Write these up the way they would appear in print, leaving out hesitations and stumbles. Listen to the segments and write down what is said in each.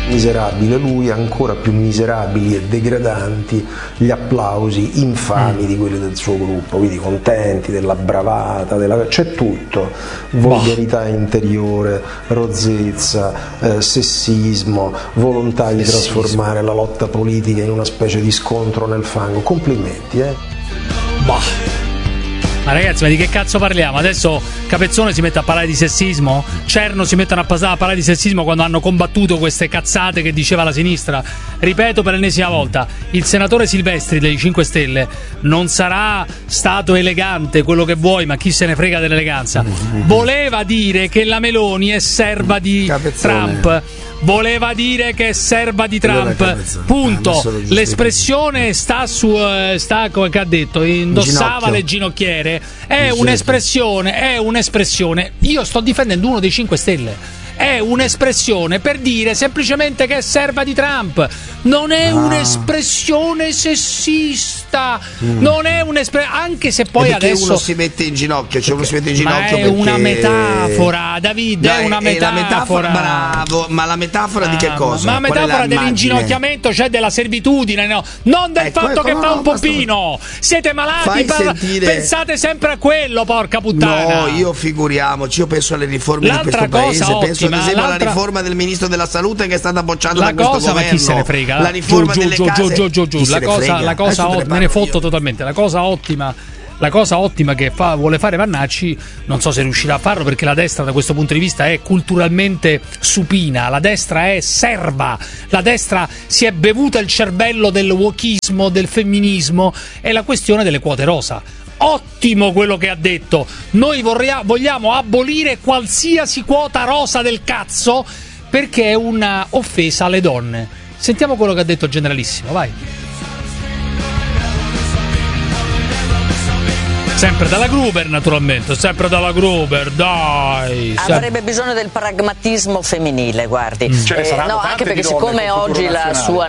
miserabile lui, ancora più miserabili e degradanti gli applausi infami di quelli del suo gruppo, quindi contenti della bravata, c'è tutto, volgarità interiore, rozzezza, sessismo, volontà di trasformare la lotta politica in una specie di scontro nel fango. Complimenti, Ma ragazzi, ma di che cazzo parliamo? Adesso Capezzone si mette a parlare di sessismo? Cerno si mettono a parlare di sessismo quando hanno combattuto queste cazzate che diceva la sinistra? Ripeto per l'ennesima volta, il senatore Silvestri dei 5 Stelle non sarà stato elegante, quello che vuoi, ma chi se ne frega dell'eleganza. Voleva dire che la Meloni è serva di Trump. Voleva dire che è serva di Trump, punto. L'espressione sta come ha detto, indossava le ginocchiere. È un'espressione. Io sto difendendo uno dei 5 Stelle. È un'espressione per dire semplicemente che è serva di Trump. Non è un'espressione sessista. Non è un'espressione, anche se poi adesso uno si mette in ginocchio, uno si mette in ginocchio è una metafora, David, è una metafora. Bravo, ma la metafora di che cosa? Ma la metafora dell'inginocchiamento, cioè della servitudine, no? Non del fatto che fa un pompino. Siete malati, pensate sempre a quello, porca puttana. No, io figuriamoci, io penso alle riforme di questo paese, penso ad esempio alla riforma del ministro della salute che è stata bocciata da questo governo. Ma chi se ne frega? La riforma delle case. La cosa me ne fotto totalmente. La cosa ottima che vuole fare Vannacci, non so se riuscirà a farlo, perché la destra da questo punto di vista è culturalmente supina, la destra è serva, la destra si è bevuta il cervello del wokismo, del femminismo, è la questione delle quote rosa. Ottimo quello che ha detto. Noi vogliamo abolire qualsiasi quota rosa del cazzo, perché è una offesa alle donne. Sentiamo quello che ha detto il generalissimo, vai. Sempre dalla Gruber, naturalmente, sempre dalla Gruber, dai. Avrebbe bisogno del pragmatismo femminile, guardi. No, anche perché siccome oggi la sua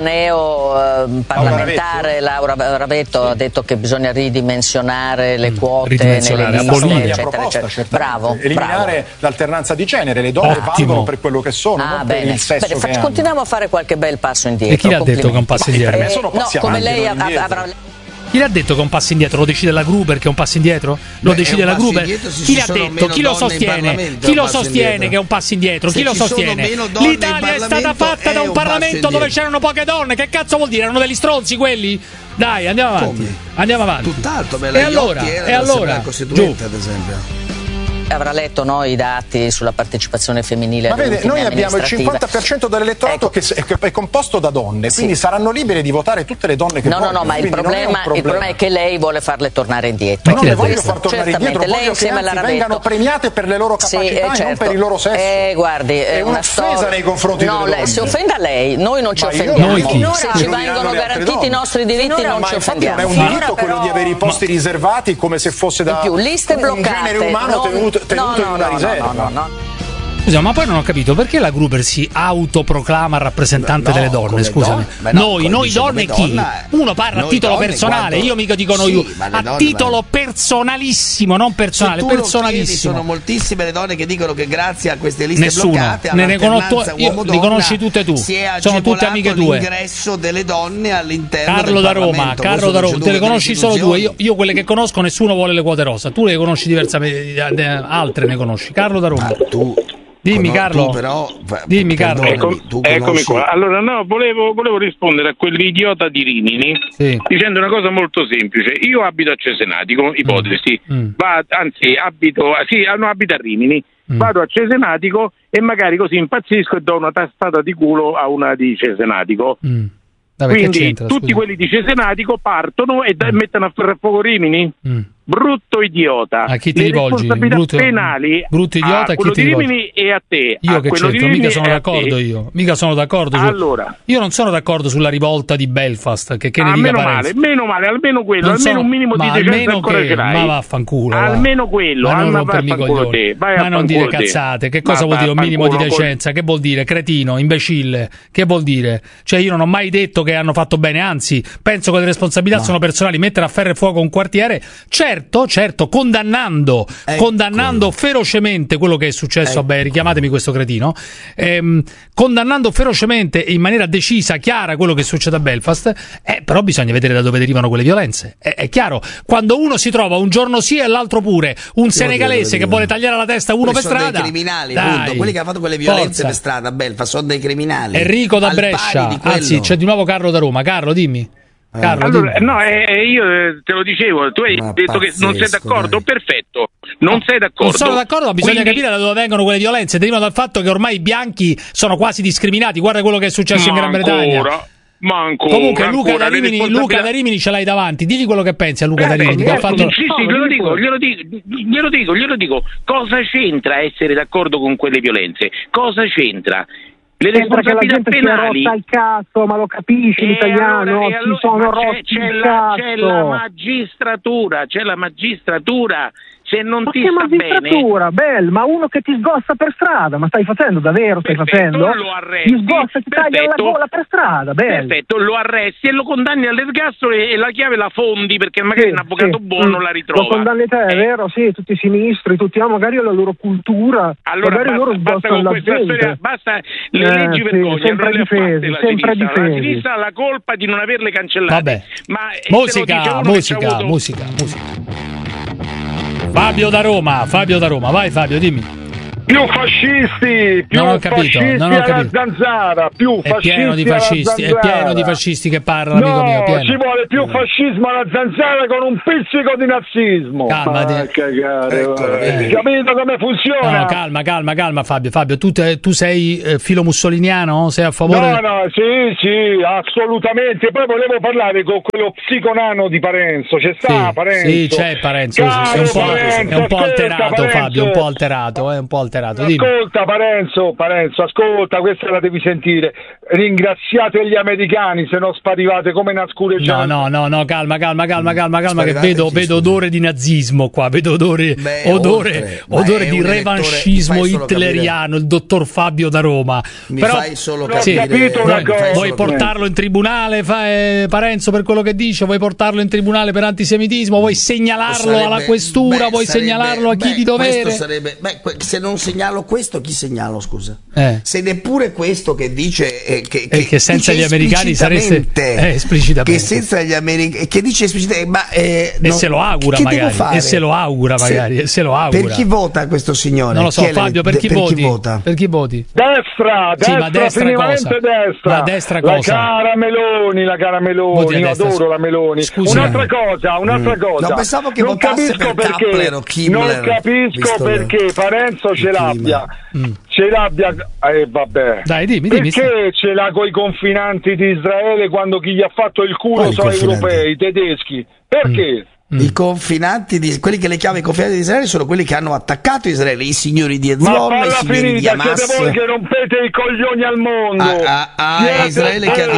neo parlamentare Laura Ravetto ha detto che bisogna ridimensionare le quote nelle liste, eccetera, eccetera. Bravo. Eliminare l'alternanza di genere, le donne valgono per quello che sono, non per il sesso che hanno. Continuiamo a fare qualche bel passo indietro. E chi l'ha detto che è un passo indietro? No, come lei avrà. Chi l'ha detto che è un passo indietro? Lo decide la Gruber che è un passo indietro? Lo decide la Gruber? Chi l'ha detto? Chi lo sostiene? Chi lo sostiene che è un passo indietro? Chi lo sostiene? L'Italia è stata fatta da un Parlamento dove c'erano poche donne. Che cazzo vuol dire? Erano degli stronzi quelli? Dai, andiamo avanti. Andiamo avanti. Tutt'altro, e allora, Costituente, ad esempio. Avrà letto i dati sulla partecipazione femminile. Ma vede, noi abbiamo il 50% dell'elettorato che è composto da donne, quindi saranno libere di votare tutte le donne che vogliono. No, ma il problema è che lei vuole farle tornare indietro. Ma non le voglio far tornare indietro, voglio che anzi vengano premiate per le loro capacità e non per il loro sesso. Guardi, è un'offesa nei confronti delle donne. Si offenda lei, noi non ci offendiamo. Se ci vengono garantiti i nostri diritti non ci offendiamo. Non è un diritto quello di avere i posti riservati come se fosse da un genere umano tenuto in una riserva. No. Scusa, ma poi non ho capito perché la Gruber si autoproclama rappresentante delle donne, scusami. Noi donne chi? Uno parla a titolo personale, io mica dico noi, a titolo personalissimo, non personale, personalissimo. Sono moltissime le donne che dicono che grazie a queste liste bloccate, li conosci tutte tu, sono tutte amiche tue. L'ingresso delle donne all'interno Carlo da Roma, te le conosci solo due, io quelle che conosco nessuno vuole le quote rosa, tu le conosci diversamente, altre ne conosci. Carlo da Roma. Dimmi Carlo, dimmi Carlo. Eccomi qua. Allora volevo rispondere a quell'idiota di Rimini dicendo una cosa molto semplice. Io abito a Cesenatico, ipotesi, abito a Rimini, vado a Cesenatico e magari così impazzisco e do una tastata di culo a una di Cesenatico. Quindi tutti quelli di Cesenatico partono e mettono a ferro a fuoco Rimini? Brutto idiota. A chi ti rivolgi? Penali brutto idiota, a chi ti rivolgi? Rimini e a te. Io che c'entro, mica sono d'accordo io. Mica sono d'accordo. Allora, io non sono d'accordo sulla rivolta di Belfast, che ne dica Parenzi. Meno male, almeno quello, un minimo di decenza ancora ce l'hai. Ma vaffanculo. Almeno quello, ma non rompermi i coglioni. Ma non dire cazzate. Che cosa vuol dire un minimo di decenza? Che vuol dire cretino, imbecille? Che vuol dire? Cioè io non ho mai detto che hanno fatto bene, anzi, penso che le responsabilità sono personali. Mettere a ferro e fuoco un quartiere, certo, certo, condannando ferocemente quello che è successo, richiamatemi questo cretino, condannando ferocemente in maniera decisa, chiara quello che succede a Belfast, però bisogna vedere da dove derivano quelle violenze. È chiaro, quando uno si trova un giorno sì e l'altro pure, un senegalese che vuole tagliare la testa a uno per strada, sono dei criminali, appunto. Quelli che hanno fatto quelle violenze per strada a Belfast sono dei criminali. Enrico da Brescia, anzi c'è di nuovo Carlo da Roma. Carlo, dimmi. Carlo, allora, no, io te lo dicevo, tu hai detto che non sei d'accordo, perfetto, non sei d'accordo. Non sono d'accordo, ma bisogna capire da dove vengono quelle violenze, derivano dal fatto che ormai i bianchi sono quasi discriminati, guarda quello che è successo in Gran Bretagna. Ma ancora, comunque Luca da Rimini ce l'hai davanti, digli quello che pensi a Luca da Rimini. Sì, glielo dico. Cosa c'entra essere d'accordo con quelle violenze? Cosa c'entra? Le responsabilità penali. Rotta il cazzo, ma lo capisci l'italiano? Ci sono rotti il cazzo. C'è la magistratura. Se non ma ti che sta magistratura, bene, ma uno che ti sgossa per strada, ma stai facendo davvero? Stai facendo? Lo arresti, ti sgossa, ti taglia la gola per strada, perfetto, lo arresti e lo condanni all'ergastolo e la chiave la fondi perché magari un avvocato buono la ritrova. Lo condanni te, è vero? Sì, tutti i sinistri, magari la loro cultura, allora magari loro sgossano la gente. Basta le leggi vergogna, sempre difesi. La sinistra ha la colpa di non averle cancellate. Vabbè. Ma musica. Fabio da Roma, vai Fabio, dimmi. Più fascisti, non ho capito. alla zanzara, più fascisti è pieno di fascisti che parlano, amico mio, pieno. Ci vuole più fascismo alla zanzara con un pizzico di nazismo. Calmati. Capito come funziona? No, calma Fabio, tu sei filo mussoliniano? Sei a favore? No, sì, assolutamente. Poi volevo parlare con quello psiconano di Parenzo, Parenzo? Sì, c'è Parenzo, è un po' alterato, Fabio, un po' alterato. Ascolta Parenzo, ascolta, questa la devi sentire. Ringraziate gli americani se non sparivate come una scureggiata. No, calma, che vedo odore di nazismo qua, vedo odore di revanchismo hitleriano, il dottor Fabio da Roma. Però fai solo capire, vuoi portarlo in tribunale, Parenzo, per quello che dice? Vuoi portarlo in tribunale per antisemitismo? Vuoi segnalarlo alla questura? Vuoi segnalarlo a chi di dovere? Se non segnalo questo, chi segnalo, scusa? Se neppure questo che dice che senza gli americani sareste esplicitamente, che senza gli americani, che dice esplicitamente, se lo augura magari, per chi vota questo signore? Non lo so, Fabio, per chi voti? Destra, sì, ma destra cosa? La destra cosa? La cara Meloni, io adoro la Meloni. Scusi, un'altra cosa. No, pensavo che votasse per Kappler o Kimmler. Non capisco perché Parenzo ce l'abbia, vabbè. Dai, dimmi. Perché ce l'ha coi confinanti di Israele quando chi gli ha fatto il culo sono europei, tedeschi? Perché? I confinanti quelli che le chiama i confinanti di Israele sono quelli che hanno attaccato Israele, i signori di Hezbollah, i signori di Hamas. Siete voi che rompete i coglioni al mondo. A Israele che ha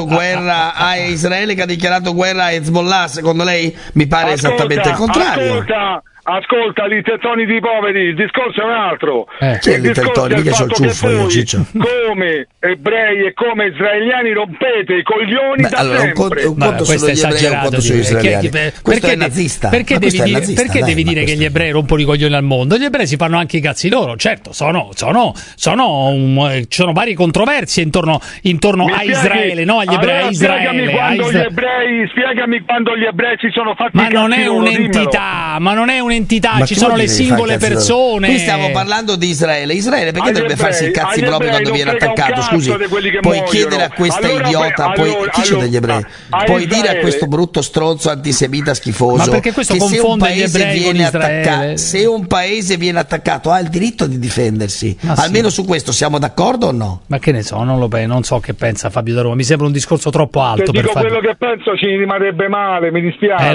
dichiarato guerra a Hezbollah, secondo lei? Mi pare esattamente il contrario. Ascolta, gli tettoni di poveri, il discorso è un altro. Chi è l'Intertoni? Mica c'ho il ciuffo io, Ciccio. Come ebrei e come israeliani rompete i coglioni da sempre. Un conto sono gli ebrei e un conto sono gli israeliani. Questo è nazista. Perché devi dire che gli ebrei rompono i coglioni al mondo? Gli ebrei si fanno anche i cazzi loro, certo, ci sono varie controversie intorno a Israele, no? Agli ebrei. Spiegami quando gli ebrei si sono fatti ma non è un'entità, ci sono le singole persone. Qui stiamo parlando di Israele. Perché dovrebbe farsi i cazzi proprio quando viene attaccato? Scusi, puoi chiedere a questa idiota, chi c'è degli ebrei? Puoi dire a questo brutto stronzo antisemita schifoso, ma perché questo confonde gli ebrei con Israele? Se un paese viene attaccato ha il diritto di difendersi. Almeno su questo siamo d'accordo o no? Ma che ne so, non so che pensa Fabio da Roma. Mi sembra un discorso troppo alto. Se dico quello che penso ci rimarrebbe male, mi dispiace.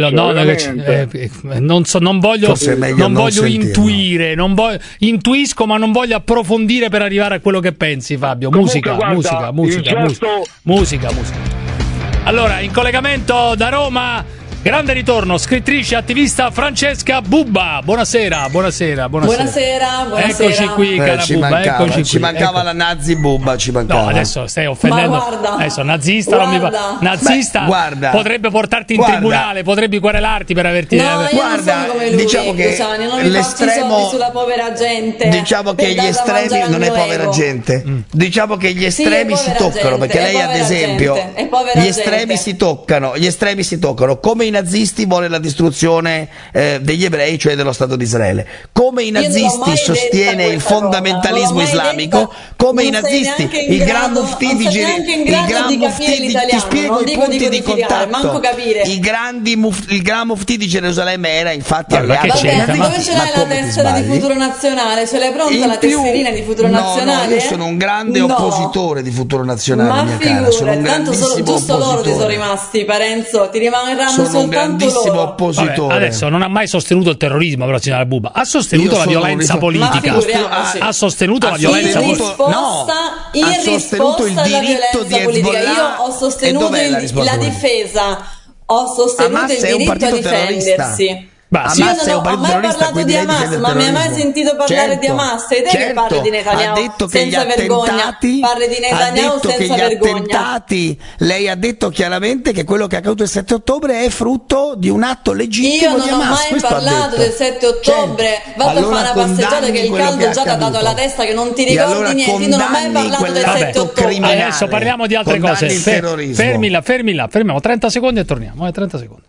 Non voglio intuire, intuisco ma non voglio approfondire per arrivare a quello che pensi, Fabio. Musica. Allora, in collegamento da Roma Grande ritorno, scrittrice attivista Francesca Bubba. Buonasera. Eccoci qui, cara Bubba, eccoci qui. Ci mancava la Nazi Bubba, ci mancava. No, adesso stai offendendo. Ma guarda, adesso nazista non mi fa. Nazista, guarda, potrebbe portarti in tribunale, potrebbe querelarti per averti. No, guarda, come lui, diciamo che Luciani, non mi l'estremo sulla povera gente. Diciamo che gli estremi non è povera gente. Diciamo che gli estremi si toccano, perché lei ad esempio gli estremi si toccano, come i nazisti vuole la distruzione degli ebrei, cioè dello Stato di Israele, come i nazisti sostiene il fondamentalismo islamico, come i nazisti il Gran Mufti ti spiego i punti di contatto, il Gran Mufti di Gerusalemme era infatti alleato dove ce l'hai la tessera di Futuro Nazionale? Ce l'hai pronta la tesserina di Futuro Nazionale? No, io sono un grande oppositore di Futuro Nazionale, mia cara, sono un grandissimo giusto loro ti sono rimasti, Parenzo, ti rimarranno soltanto un grandissimo loro. oppositore. Vabbè, adesso non ha mai sostenuto il terrorismo, però signora Bubba ha sostenuto la violenza politica, ha sostenuto la violenza politica, ha sostenuto il diritto di Hezbollah. Io ho sostenuto la difesa, ho sostenuto il diritto a difendersi. Hamas è un partito terrorista, di Hamas, ma mi hai mai sentito parlare di Hamas? Sei te che parli di Netanyahu senza vergogna? Parli di Netanyahu senza vergogna. Lei ha detto chiaramente che quello che è accaduto il 7 ottobre è frutto di un atto legittimo di Hamas. Io non ho mai parlato del 7 ottobre. Vado a fare una passeggiata che il caldo già ti ha dato alla testa, che non ti ricordi niente. Io non ho mai parlato del 7 ottobre. Adesso parliamo di altre cose. Fermila, 30 secondi e torniamo. 30 secondi.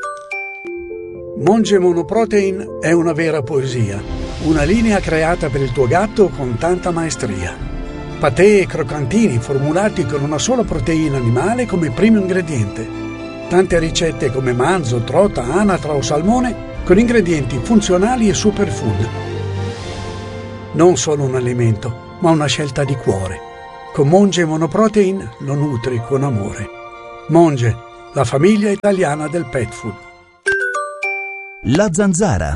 Monge Monoprotein è una vera poesia, una linea creata per il tuo gatto con tanta maestria. Patè e croccantini formulati con una sola proteina animale come primo ingrediente. Tante ricette come manzo, trota, anatra o salmone con ingredienti funzionali e superfood. Non solo un alimento, ma una scelta di cuore. Con Monge Monoprotein lo nutri con amore. Monge, la famiglia italiana del pet food. La Zanzara.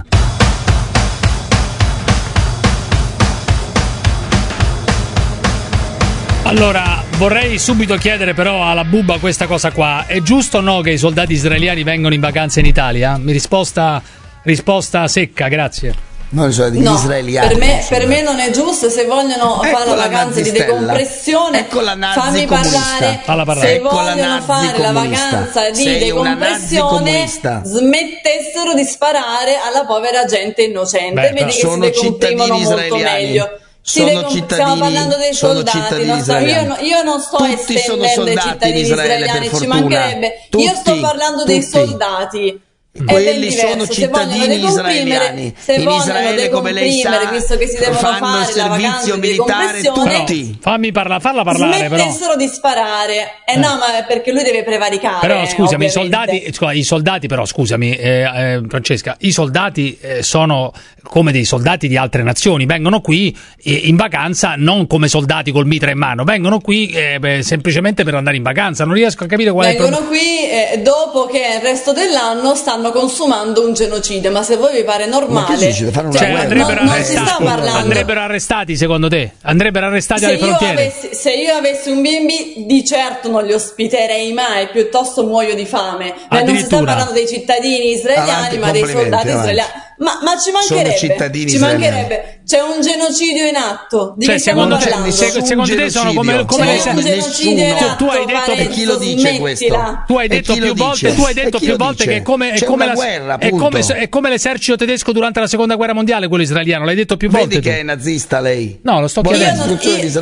Allora, vorrei subito chiedere però alla Bubba questa cosa qua. È giusto o no che i soldati israeliani vengono in vacanza in Italia? risposta secca, grazie. No, israeliani. Per me non è giusto. Se vogliono fare la vacanza di decompressione, fammi parlare. Se vogliono fare la vacanza di decompressione, smettessero di sparare alla povera gente innocente. Vedi che si decomprimono molto meglio. Stiamo parlando dei soldati, io non sto estendendo i cittadini israeliani, ci mancherebbe. Io sto parlando dei soldati. Quelli sono cittadini israeliani. In Israele, come lei sa, visto che si devono fanno il servizio militare tutti. Farla parlare, smettessero di sparare. No, ma perché lui deve prevaricare. Però scusami, i soldati, però scusami, Francesca, i soldati sono come dei soldati di altre nazioni, vengono qui in vacanza non come soldati col mitra in mano, vengono qui semplicemente per andare in vacanza. Non riesco a capire qual è il problema. Vengono qui dopo che il resto dell'anno stanno consumando un genocidio, ma se voi vi pare normale, andrebbero arrestati secondo te? Andrebbero arrestati alle frontiere? Se io avessi un B&B di certo non li ospiterei mai, piuttosto muoio di fame. Non si sta parlando dei cittadini israeliani, ma dei soldati israeliani. Ma ci mancherebbe, c'è un genocidio in atto. Di che stiamo parlando? Secondo te sono come un genocidio in atto. Tu hai detto per chi lo dice questo? Tu hai detto più volte che è come l'esercito tedesco durante la seconda guerra mondiale, quello israeliano. L'hai detto più volte. Vedi che è nazista lei? No, lo sto chiedendo.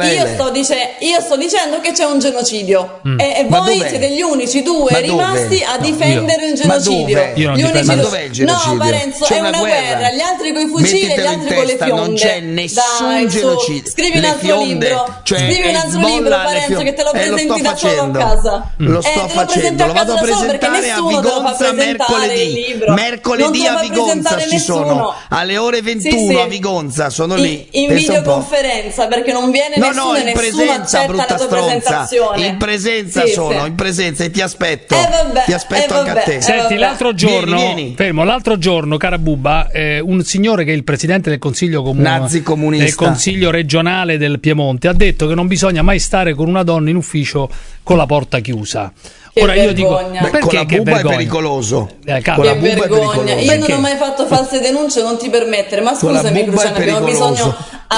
Io sto dicendo che c'è un genocidio e voi siete gli unici due rimasti a difendere il genocidio. Ma dov'è il genocidio? No, Parenzo, è una guerra, gli altri con i fucili e gli altri con le fionde. Non c'è nessun genocidio. Scrivi un altro libro, Parenzo, che te lo presenti da solo a casa. Lo sto facendo, lo vado a presentare a Vigonza mercoledì a Vigonza ci sono alle ore 21 a Vigonza, sono lì in videoconferenza, perché non viene nessuno e nessuno accetta la tua presentazione. In presenza in presenza, e ti aspetto anche a te. Senti, l'altro giorno, cara Bubba, Padova un signore che è il presidente del consiglio nazi-comunista del consiglio regionale del Piemonte ha detto che non bisogna mai stare con una donna in ufficio con la porta chiusa. Ora io dico, perché con la bubba è pericoloso. Con la bubba è pericoloso. Io non ho mai fatto false denunce, non ti permettere. Ma scusami, Cruciani, abbiamo bisogno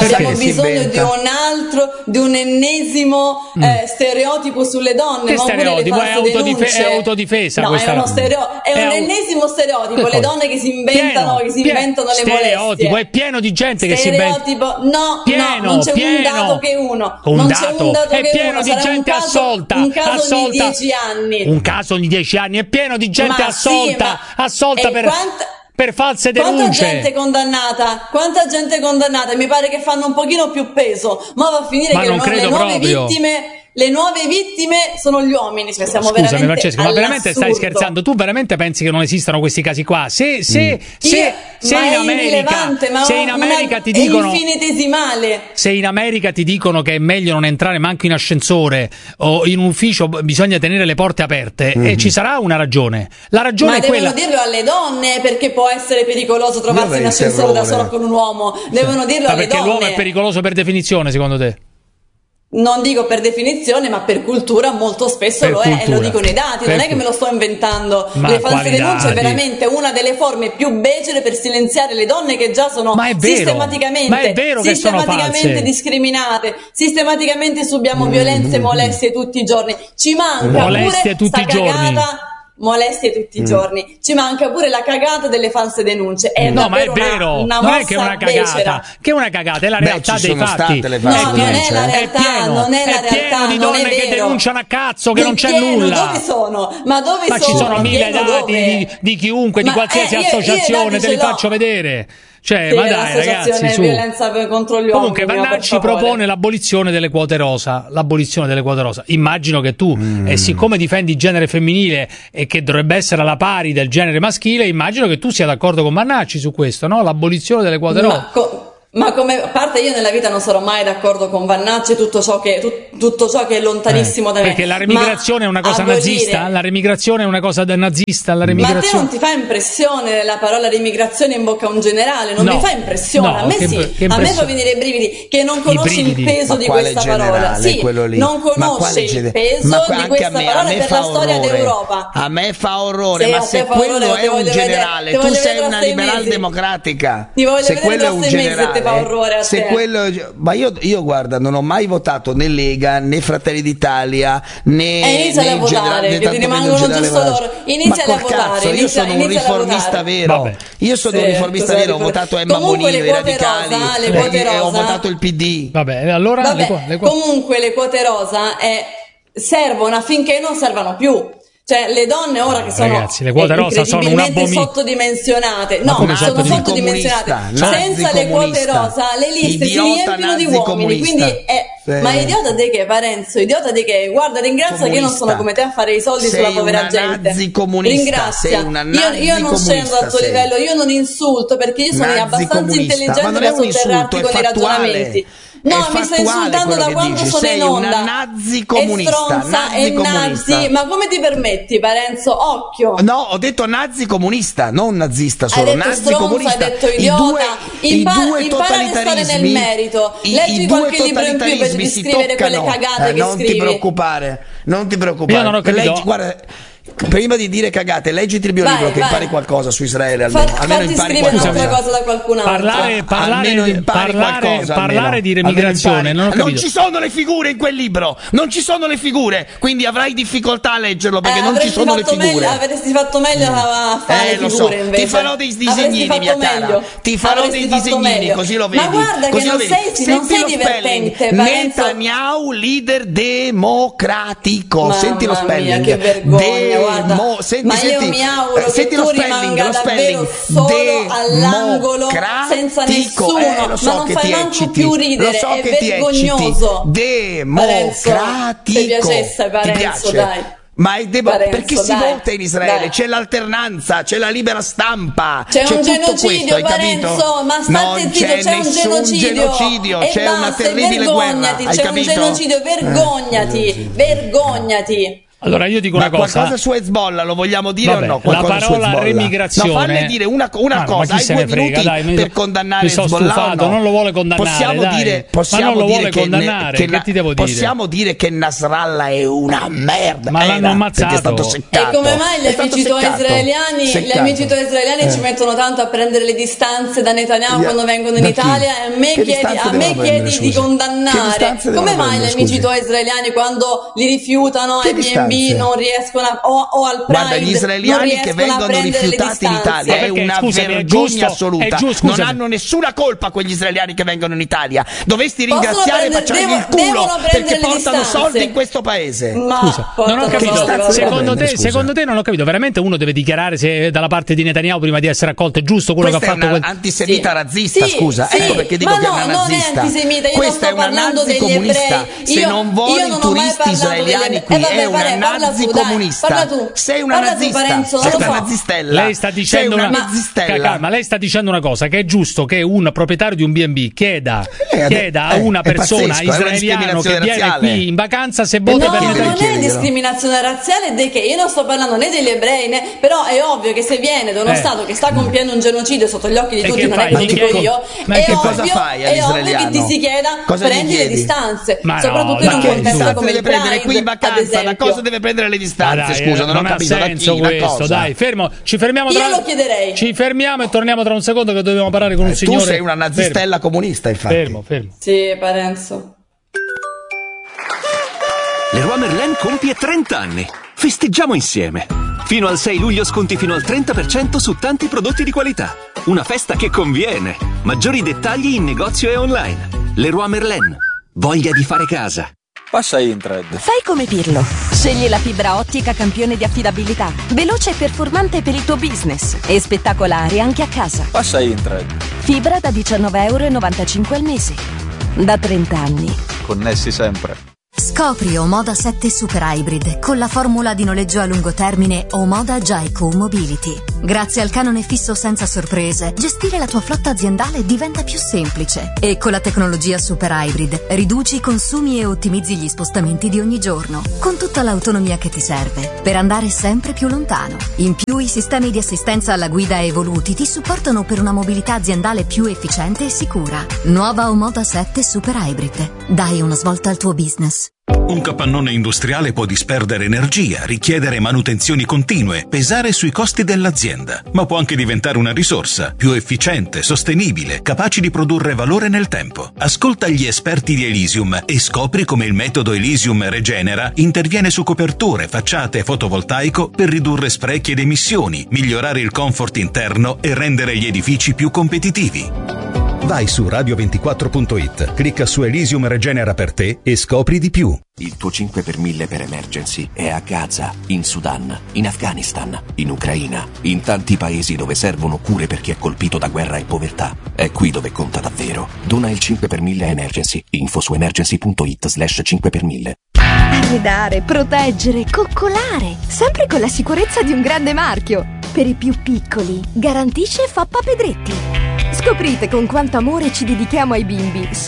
di un ennesimo stereotipo sulle donne. Che stereotipo? È autodifesa. No, questa è un ennesimo stereotipo. Le donne che si inventano, le molestie. È pieno di gente che si inventa. No, non c'è un dato che uno. Non c'è un dato che uno. È pieno di gente assolta. Un caso di 10 anni. Un caso di 10 anni, è pieno di gente assolta per false denunce. Quanta gente condannata? Mi pare che fanno un pochino più peso, ma va a finire che le nuove vittime sono gli uomini. Scusami Francesco, ma veramente stai scherzando? Tu veramente pensi che non esistano questi casi qua? Se in America ti dicono infinitesimale. Se in America ti dicono che è meglio non entrare manco in ascensore o in un ufficio, bisogna tenere le porte aperte, e ci sarà una ragione. La ragione è quella. Ma devono dirlo alle donne, perché può essere pericoloso trovarsi in ascensore da solo con un uomo. Devono dirlo alle donne. Perché l'uomo è pericoloso per definizione, secondo te? Non dico per definizione, ma per cultura molto spesso lo è, e lo dicono i dati, non è che me lo sto inventando. Le false denunce è veramente una delle forme più becere per silenziare le donne che già sono sistematicamente discriminate, sistematicamente subiamo violenze e molestie tutti i giorni. Ci manca molestie tutti i giorni. Molestie tutti i giorni. Ci manca pure la cagata delle false denunce. No, ma è vero, non è che è una cagata, che è una cagata, è la realtà dei fatti. No, non è la realtà, non è la realtà. È pieno di donne che denunciano a cazzo, che non c'è nulla. Dove sono? Ma ci sono 1000 dati di chiunque, di qualsiasi associazione, te li faccio vedere. Ma dai ragazzi, su. Violenza contro gli uomini. Comunque Vannacci propone l'abolizione delle quote rosa. Immagino che tu, siccome difendi il genere femminile e che dovrebbe essere alla pari del genere maschile, immagino che tu sia d'accordo con Vannacci su questo, no? L'abolizione delle quote rosa. Ma come a parte, io nella vita non sarò mai d'accordo con Vannacci, tutto ciò che è lontanissimo da me. Perché la remigrazione è una cosa nazista? La remigrazione è una cosa nazista? Ma a te non ti fa impressione la parola remigrazione in bocca a un generale? Non mi fa impressione? A me a me fa venire i brividi, che non conosci il peso di questa parola. Sì, non conosci il peso di questa parola per la storia d'Europa. A me fa orrore, ma se quello è un generale, tu sei una liberal democratica. Se quello è un generale, ma io guarda, non ho mai votato né Lega né Fratelli d'Italia né a votare, che ti rimangono giusto loro. Inizia a votare. Io sono un riformista vero. Ho votato Emma Bonino, i radicali, ho votato il PD. Comunque le quote rosa servono affinché non servano più. Cioè, le donne ora che sono le quote rosa sono sottodimensionate. Sono sottodimensionate. Senza le quote rosa le liste si riempiono di uomini. Quindi ma idiota di che, Parenzo? Idiota di che? Guarda, ringrazia che io non sono come te a fare i soldi sulla povera gente. Ringrazia. Io non scendo al tuo livello, io non insulto, perché io sono abbastanza intelligente da sotterrarti con i ragionamenti. No, mi stai insultando da quando sono in onda. Sei una nazi comunista. È nazi. Ma come ti permetti, Parenzo? Occhio. No, ho detto nazi comunista, non nazista solo. Hai detto nazi stronza, comunista. Hai detto idiota. Impara a stare nel merito. Leggi qualche libro in più per descrivere quelle cagate che scrivi. Non ti preoccupare. Io non ho capito. Leggi, guarda, prima di dire cagate, leggiti il mio libro, che impari qualcosa su Israele. Almeno impari qualcosa. Cosa da qualcun altro. Parlare di remigrazione. Non ci sono le figure in quel libro. Non ci sono le figure. Quindi avrai difficoltà a leggerlo, perché non ci sono le figure. Avresti fatto meglio a fare le figure, invece. Ti farò dei disegnini, mia cara. Ti farò dei disegnini, così lo vedi. Ma guarda che non sei divertente. Netanyahu, leader democratico. Senti lo spelling. Che vergogna. Io mi auguro che tu rimanga davvero solo all'angolo senza nessuno, ma non fai manco più ridere, è vergognoso. Democratico. Se piacesse, Parenzo, dai. Ma perché si vota in Israele? C'è l'alternanza, c'è la libera stampa, c'è un questo, genocidio, Parenzo, ma state zitto, c'è un genocidio, c'è una terribile guerra, c'è un genocidio, vergognati. Allora io dico una cosa. Qualcosa su Hezbollah lo vogliamo dire o no? La parola remigrazione. No, falle dire una cosa. Hai 2 minuti per condannare Hezbollah. No? Non lo vuole condannare. Possiamo dire che ti devo dire? Possiamo dire che Nasrallah è una merda. Ma l'hanno ammazzato. È stato seccato. E come mai gli amici israeliani ci mettono tanto a prendere le distanze da Netanyahu quando vengono in Italia? E a me chiedi di condannare. Come mai gli amici israeliani quando li rifiutano ai B&B non riescono o al Pride? Guarda, gli israeliani che vengono rifiutati in Italia è una vergogna assoluta. Non hanno nessuna colpa quegli israeliani che vengono in Italia. Dovresti ringraziare e facciargli il culo perché portano soldi in questo paese. Scusa, non ho capito. Secondo te non ho capito. Veramente uno deve dichiarare se dalla parte di Netanyahu prima di essere accolto? È giusto quello che ha fatto? Questa è antisemita razzista, scusa. Ecco perché dico che è una nazista. Questa è una nazi comunista. Se non vuoi i turisti israeliani qui, è una nazi comunista. Parla tu. Sei una nazista. Sei una nazistella. Lei sta dicendo ma lei sta dicendo una cosa, che è giusto che un proprietario di un B&B chieda a una persona israeliana che viene qui in vacanza se vota per Netanyahu. Non è discriminazione razziale, che io non sto parlando né degli ebrei però è ovvio che se viene da uno stato che sta compiendo un genocidio sotto gli occhi di tutti, non è che dico io, è ovvio che ti si chieda prendi le distanze, soprattutto in un contesto come il Pride. Qui in vacanza da cosa deve prendere le distanze? Scusa, non ho capito da chi, questo. Dai, ci fermiamo. Io lo chiederei. Ci fermiamo e torniamo tra un secondo che dobbiamo parlare con un signore. Tu sei una nazistella comunista, infatti. Fermo. Sì, Parenzo. Leroy Merlin compie 30 anni. Festeggiamo insieme. Fino al 6 luglio sconti fino al 30% su tanti prodotti di qualità. Una festa che conviene. Maggiori dettagli in negozio e online. Leroy Merlin. Voglia di fare casa. Passa Intred. Fai come Pirlo. Scegli la fibra ottica campione di affidabilità. Veloce e performante per il tuo business. E spettacolare anche a casa. Passa Intred. Fibra da €19,95 al mese. Da 30 anni. Connessi sempre. Scopri Omoda 7 Super Hybrid con la formula di noleggio a lungo termine Omoda Jaico Mobility. Grazie al canone fisso senza sorprese, gestire la tua flotta aziendale diventa più semplice. E con la tecnologia Super Hybrid riduci i consumi e ottimizzi gli spostamenti di ogni giorno, con tutta l'autonomia che ti serve per andare sempre più lontano. In più, i sistemi di assistenza alla guida evoluti ti supportano per una mobilità aziendale più efficiente e sicura. Nuova Omoda 7 Super Hybrid. Dai una svolta al tuo business. Un capannone industriale può disperdere energia, richiedere manutenzioni continue, pesare sui costi dell'azienda, ma può anche diventare una risorsa più efficiente, sostenibile, capace di produrre valore nel tempo. Ascolta gli esperti di Elysium e scopri come il metodo Elysium Regenera interviene su coperture, facciate e fotovoltaico per ridurre sprechi ed emissioni, migliorare il comfort interno e rendere gli edifici più competitivi. Vai su radio24.it, clicca su Elysium Regenera per te e scopri di più. Il tuo 5 per 1000 per emergency è a Gaza, in Sudan, in Afghanistan, in Ucraina, in tanti paesi dove servono cure per chi è colpito da guerra e povertà. È qui dove conta davvero. Dona il 5 per 1000 emergency. Info su emergency.it/5 per 1000. Arredare, proteggere, coccolare, sempre con la sicurezza di un grande marchio. Per i più piccoli, garantisce Fappa Pedretti. Scoprite con quanto amore ci dedichiamo ai bimbi su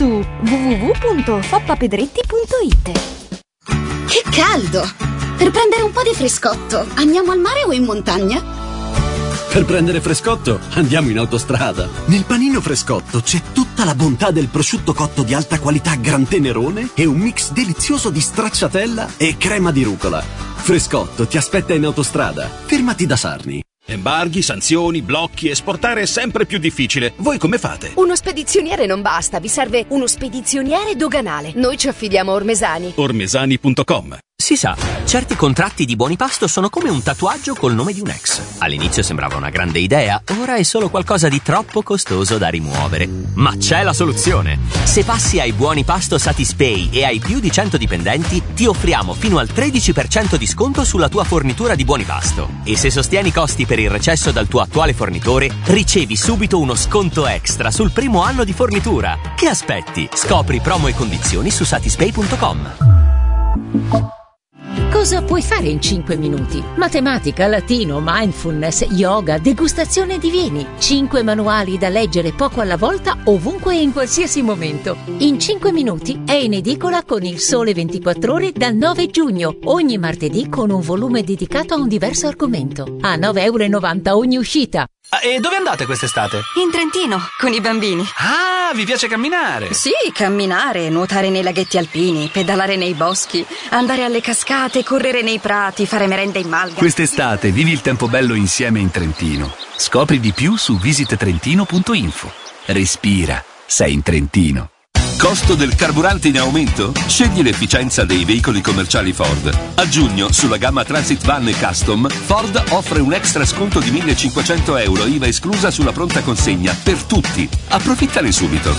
www.fappapedretti.it. Che caldo! Per prendere un po' di frescotto, andiamo al mare o in montagna? Per prendere frescotto, andiamo in autostrada. Nel panino Frescotto c'è tutta la bontà del prosciutto cotto di alta qualità Gran Tenerone e un mix delizioso di stracciatella e crema di rucola. Frescotto ti aspetta in autostrada. Fermati da Sarni. Embarghi, sanzioni, blocchi, esportare è sempre più difficile. Voi come fate? Uno spedizioniere non basta, vi serve uno spedizioniere doganale. Noi ci affidiamo a Ormesani. Ormesani.com. Si sa, certi contratti di Buonipasto sono come un tatuaggio col nome di un ex. All'inizio sembrava una grande idea, ora è solo qualcosa di troppo costoso da rimuovere. Ma c'è la soluzione! Se passi ai Buonipasto Satispay e hai più di 100 dipendenti, ti offriamo fino al 13% di sconto sulla tua fornitura di Buonipasto. E se sostieni i costi per il recesso dal tuo attuale fornitore, ricevi subito uno sconto extra sul primo anno di fornitura. Che aspetti? Scopri promo e condizioni su satispay.com. Cosa puoi fare in 5 minuti? Matematica, latino, mindfulness, yoga, degustazione di vini. 5 manuali da leggere poco alla volta, ovunque e in qualsiasi momento. In 5 minuti è in edicola con Il Sole 24 Ore dal 9 giugno. Ogni martedì con un volume dedicato a un diverso argomento. A €9,90 ogni uscita. E dove andate quest'estate? In Trentino, con i bambini. Ah, vi piace camminare? Sì, camminare, nuotare nei laghetti alpini, pedalare nei boschi, andare alle cascate, correre nei prati, fare merenda in malga. Quest'estate vivi il tempo bello insieme in Trentino. Scopri di più su visittrentino.info. Respira, sei in Trentino. Costo del carburante in aumento? Scegli l'efficienza dei veicoli commerciali Ford. A giugno, sulla gamma Transit Van e Custom, Ford offre un extra sconto di €1.500, IVA esclusa sulla pronta consegna, per tutti. Approfittane subito.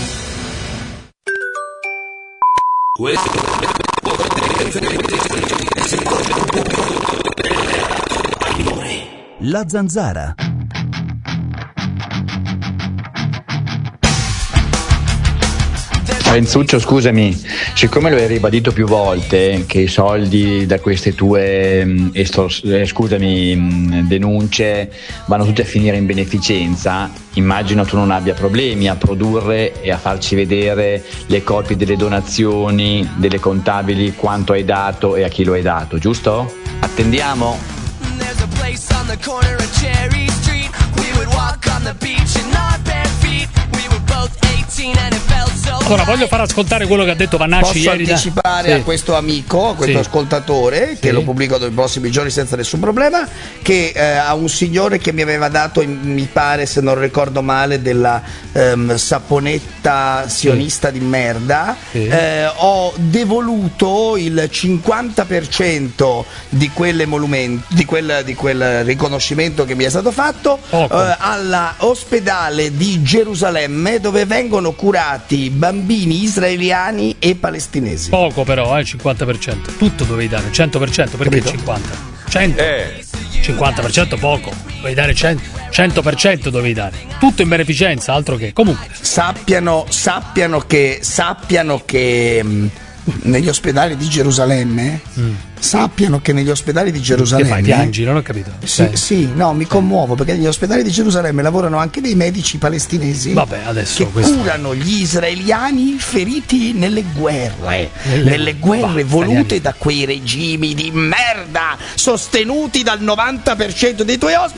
La Zanzara. Renzuccio, scusami, siccome lo hai ribadito più volte che i soldi da queste tue denunce vanno tutti a finire in beneficenza, immagino tu non abbia problemi a produrre e a farci vedere le copie delle donazioni, delle contabili, quanto hai dato e a chi lo hai dato, giusto? Attendiamo. Allora, voglio far ascoltare quello che ha detto Vannacci ieri. Posso anticipare a questo amico, a questo ascoltatore, che lo pubblico nei prossimi giorni senza nessun problema, che a un signore che mi aveva dato, mi pare, se non ricordo male, della saponetta sionista di merda, ho devoluto il 50% di quell'emolumento, di quel riconoscimento che mi è stato fatto all'ospedale di Gerusalemme, dove vengono curati bambini israeliani e palestinesi. Poco però, il 50%. Tutto dovevi dare, il 100%, perché il 50%? 50% poco, dovevi dare 100% dovevi dare. Tutto in beneficenza, altro che. Comunque. Sappiano che negli ospedali di Gerusalemme Che fai, piangi? Non ho capito. Sì, no, mi commuovo perché negli ospedali di Gerusalemme lavorano anche dei medici palestinesi che curano gli israeliani feriti nelle guerre volute da quei regimi di merda sostenuti dal 90% dei tuoi ospiti.